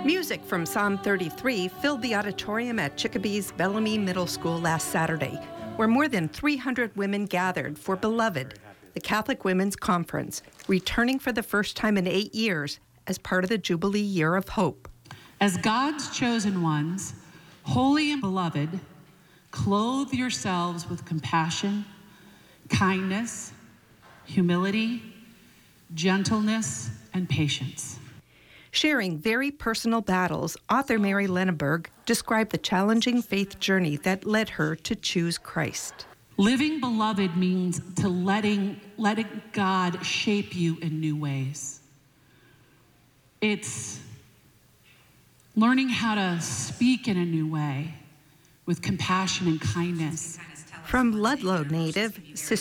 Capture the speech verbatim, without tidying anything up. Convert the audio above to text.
Music from Psalm thirty-three filled the auditorium at Chickabee's Bellamy Middle School last Saturday, where more than three hundred women gathered for Beloved, the Catholic Women's Conference, returning for the first time in eight years as part of the Jubilee Year of Hope. As God's chosen ones, holy and beloved, clothe yourselves with compassion, kindness, humility, gentleness, and patience. Sharing very personal battles, author Mary Lenneberg described the challenging faith journey that led her to choose Christ. Living beloved means to letting, letting God shape you in new ways. It's learning how to speak in a new way with compassion and kindness. From Ludlow native